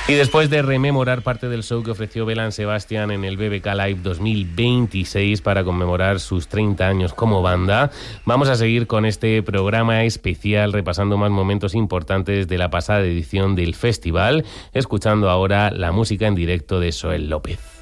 Y después de rememorar parte del show que ofreció Belle Sebastian en el BBK Live 2026 para conmemorar sus 30 años como banda, vamos a seguir con este programa especial repasando más momentos importantes de la pasada edición del festival, escuchando ahora la música en directo de Soel López.